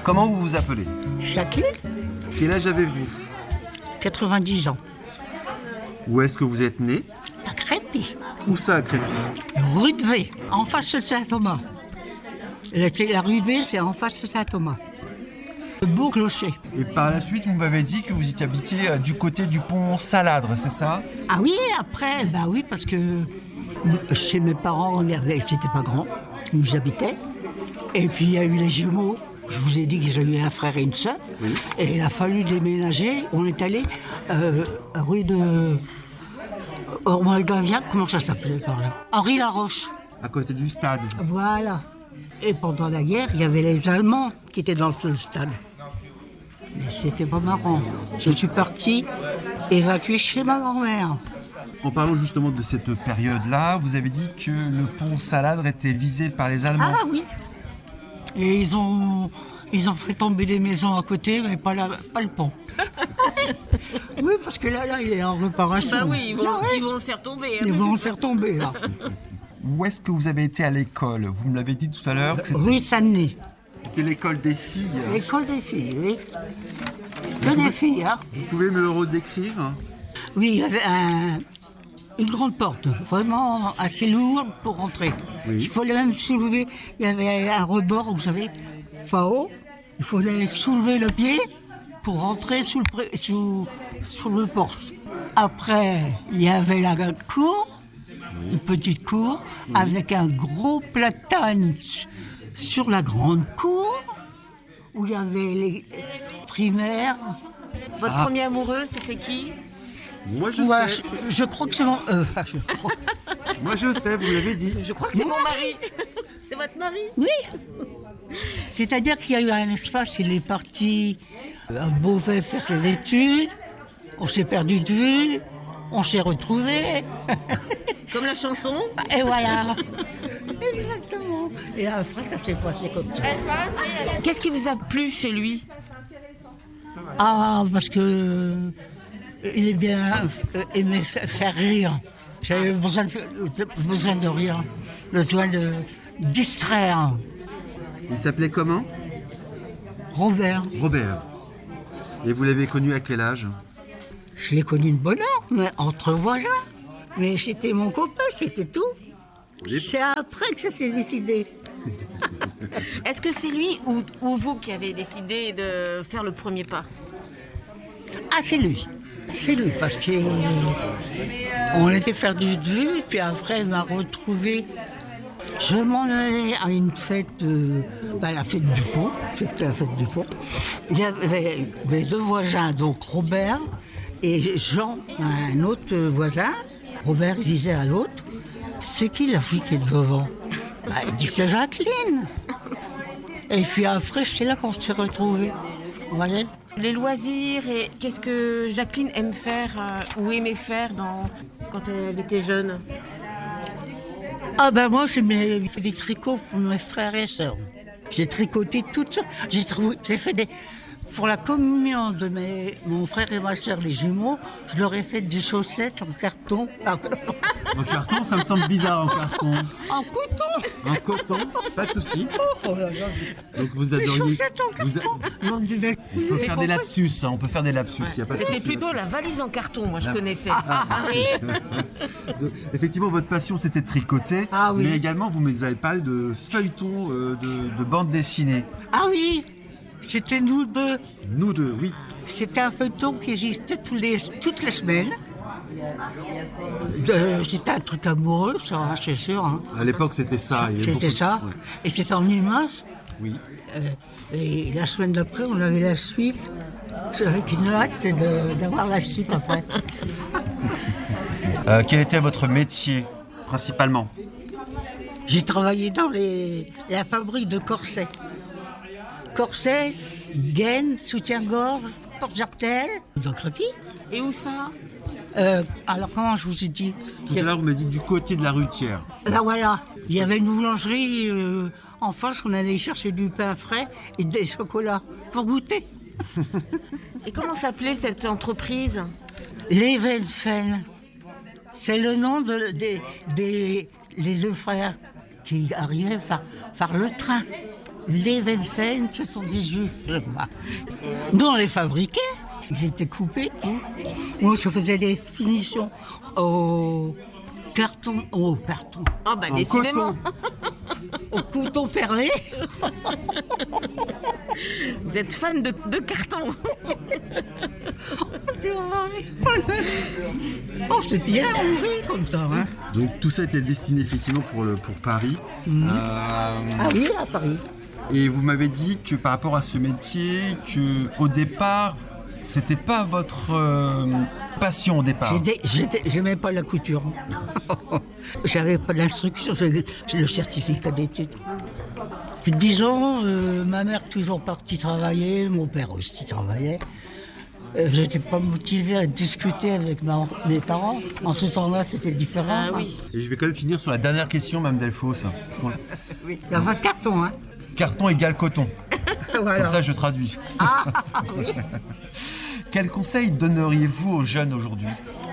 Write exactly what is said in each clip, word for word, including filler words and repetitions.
Comment vous vous appelez? Jacqueline, Quel âge avez-vous? quatre-vingt-dix ans. Où est-ce que vous êtes né? À Crépy, Où ça, à Crépy? rue de V, en face de Saint-Thomas. La, c'est- la rue de V, c'est en face de Saint-Thomas. Le beau clocher. Et par la suite, vous m'avez dit que vous étiez habité euh, du côté du pont Saladre, c'est ça? Ah oui, après, bah oui, parce que chez mes parents, regardez, c'était pas grand, où j'habitais. Et puis il y a eu les jumeaux. Je vous ai dit que j'ai eu un frère et une sœur. Oui. Et il a fallu déménager. On est allé euh, rue de Moldavien, comment ça s'appelait par là? Henri Laroche. À côté du stade. Voilà. Et pendant la guerre, il y avait les Allemands qui étaient dans le stade. Mais c'était pas marrant. Je suis parti évacuer chez ma grand-mère. En parlant justement de cette période-là, vous avez dit que le pont Saladre était visé par les Allemands. Ah oui. Et ils ont, ils ont fait tomber des maisons à côté, mais pas, la, pas le pont. Oui, parce que là, là, il est en réparation. Bah oui, ils vont, Là, ouais. ils vont le faire tomber. hein. Ils vont le faire tomber, là. Où est-ce que vous avez été à l'école? Vous me l'avez dit tout à l'heure que c'était, Rue de Saint-Denis. c'était l'école des filles. L'école des filles, oui. Que des filles, hein. Vous pouvez me le redécrire? Oui, il y avait un- une grande porte, vraiment assez lourde pour rentrer. Oui. Il fallait même soulever, il y avait un rebord, vous savez, pas haut. Il fallait soulever le pied pour rentrer sous le, pré- sous, sous le porche. Après, il y avait la cour, une petite cour, avec un gros platane s- sur la grande cour, où il y avait les primaires. Votre premier amoureux, c'était qui? Moi je Ouais, sais. je, je crois que c'est mon... euh, je crois- Moi je sais, vous l'avez dit. Je crois que c'est mon mari. C'est votre mari? Oui. C'est-à-dire qu'il y a eu un espace, il est parti à Beauvais faire ses études, on s'est perdu de vue, on s'est retrouvés, Comme la chanson? et voilà. Exactement. Et après, ça s'est passé comme ça. Qu'est-ce qui vous a plu chez lui? Ah, parce que euh, il est bien euh, aimé fa- faire rire. J'avais besoin de, de- besoin de rire, besoin de distraire. Il s'appelait comment? Robert, Robert. Et vous l'avez connu à quel âge? je l'ai connu de bonne heure, mais entre voisins. Mais c'était mon copain, c'était tout. Oui. C'est après que ça s'est décidé. Est-ce que c'est lui ou, ou vous qui avez décidé de faire le premier pas? Ah, c'est lui. C'est lui, parce qu'on était perdu de vue, puis après, il m'a retrouvé. Je m'en allais à une fête, euh, bah, la fête du pont, c'était la fête du pont. Il y avait mes deux voisins, donc Robert et Jean, un autre voisin. Robert disait à l'autre, c'est qui la fille qui est devant? Bah, il dit, c'est Jacqueline. Et puis après, c'est là qu'on s'est retrouvés. Vous voyez? Les loisirs et qu'est-ce que Jacqueline aime faire euh, ou aimait faire dans, quand elle était jeune? Ah ben moi, j'ai mes- fait des tricots pour mes frères et sœurs. J'ai tricoté toutes ça. J'ai trouvé- j'ai fait des... Pour la communion de mes, mon frère et ma sœur, les jumeaux, je leur ai fait des chaussettes en carton. Ah, En carton, ça me semble bizarre en carton. en coton. En coton, pas de souci. Oh là là. Donc vous Des adoriez. chaussettes en Vous a- carton. Non, du vel- On peut C'est faire des pourquoi- lapsus, hein, on peut faire des lapsus. y a pas de C'était souci. plutôt la valise en carton, moi je La- connaissais. De- Effectivement, votre passion c'était de tricoter, Ah oui. mais également vous me avez parlé de feuilletons, euh, de, de bande dessinée. Ah oui, c'était nous deux. Nous deux, oui. C'était un feuilleton qui existait tous les, toutes les semaines. De- C'était un truc amoureux, ça, hein, c'est sûr. hein. À l'époque c'était ça. il y avait C'était beaucoup de- ça. ouais. Et c'était en image. Oui. Euh, et la semaine d'après, on avait la suite. Avec une hâte de- d'avoir la suite après. Euh, quel était votre métier principalement? J'ai travaillé dans les, la fabrique de corsets. Corsets, gaines, soutien-gorge, porte-jartelles, dans Crépy. Et où ça? Euh, alors comment je vous ai dit? Tout à l'heure vous m'avez dit du côté de la rue Thiers. Là voilà, il y avait une boulangerie euh, en face, on allait chercher du pain frais et des chocolats pour goûter. Et comment s'appelait cette entreprise? Les Velfen, c'est le nom de, des, des les deux frères qui arrivaient par, par le train. Les Velfen, ce sont des juifs. Nous, on les fabriquait. Ils étaient coupés, tout. Moi, je faisais des finitions au carton. Au carton. Ah, bah, En décidément. Au coton perlé. Vous êtes fan de, de carton. Oh, c'est bien, on rit comme ça. Hein. Donc tout ça était destiné effectivement pour, le, pour Paris. Mmh. Euh, Ah oui, à Paris. et vous m'avez dit que par rapport à ce métier, que au départ, c'était pas votre euh, passion au départ. J'étais, j'étais, j'aimais pas la couture. J'avais pas d'instruction, j'ai, j'ai le certificat d'études. Puis disons, euh, ma mère toujours partie travailler, mon père aussi travaillait. Euh, j'étais pas motivé à discuter avec ma, mes parents. En ce temps-là, c'était différent. Ah oui. Et je vais quand même finir sur la dernière question, Mme Delphos. Parce qu'on- Oui. Il y a votre carton, hein. Carton égale coton. Voilà. Comme ça, je traduis. Ah, oui. Quel conseil donneriez-vous aux jeunes aujourd'hui?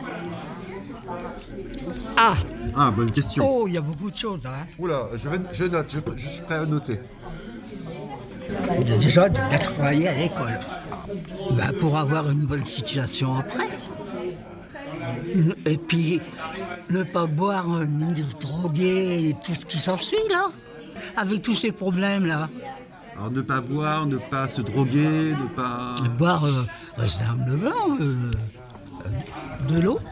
Ah, Ah, bonne question. oh, il y a beaucoup de choses, hein. Oula, je, vais- je note, je, je suis prêt à noter. Déjà, de bien travailler à l'école. Ben, pour avoir une bonne situation après. Et puis, ne pas boire euh, ni se droguer et tout ce qui s'ensuit, là. Avec tous ces problèmes-là. Alors, ne pas boire, ne pas se droguer, ne pas... Boire euh, raisonnablement euh, euh, de l'eau.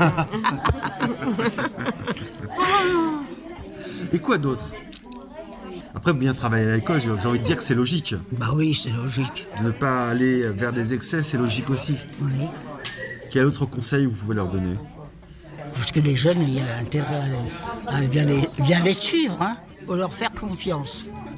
Et quoi d'autre? Après, bien travailler à l'école, j'ai j'ai envie de dire que c'est logique. Bah oui, c'est logique. De ne pas aller vers des excès, c'est logique aussi. Oui. Quel autre conseil vous pouvez leur donner? Parce que les jeunes, il y a intérêt à, à bien, les, bien les suivre, hein. Faut leur faire confiance.